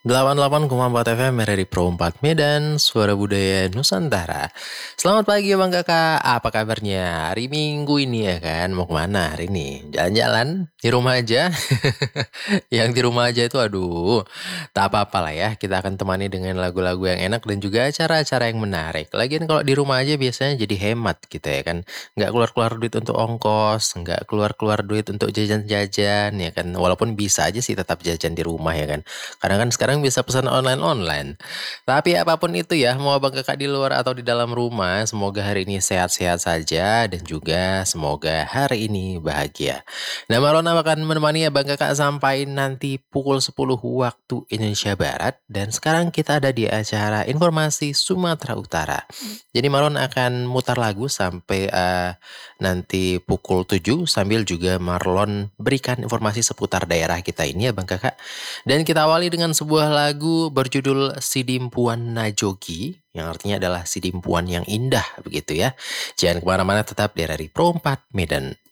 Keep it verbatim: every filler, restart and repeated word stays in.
delapan puluh delapan koma empat F M R R I Pro empat Medan, Suara Budaya Nusantara. Selamat pagi Bang Kakak, apa kabarnya? Hari Minggu ini ya kan, mau kemana hari ini? Jalan-jalan? Di rumah aja? Yang di rumah aja itu aduh, tak apa-apa lah ya, kita akan temani dengan lagu-lagu yang enak dan juga acara-acara yang menarik. Lagian kalau di rumah aja biasanya jadi hemat gitu ya kan. Nggak keluar-keluar duit untuk ongkos, nggak keluar-keluar duit untuk jajan-jajan ya kan. Walaupun bisa aja sih tetap jajan di rumah ya kan. Karena kan sekarang bisa pesan online-online. Tapi apapun itu ya, mau Abang Kakak di luar atau di dalam rumah, semoga hari ini sehat-sehat saja dan juga semoga hari ini bahagia. Nah, Marlon akan menemani Abang Kakak sampai nanti pukul sepuluh waktu Indonesia Barat dan sekarang kita ada di acara Informasi Sumatera Utara. Jadi Marlon akan mutar lagu sampai eh, nanti pukul tujuh sambil juga Marlon berikan informasi seputar daerah kita ini ya Bang Kakak. Dan kita awali dengan sebuah lagu berjudul Sidimpuan Najogi, yang artinya adalah Sidimpuan yang indah, begitu ya. Jangan kemana-mana, tetap di R R I Pro empat Medan.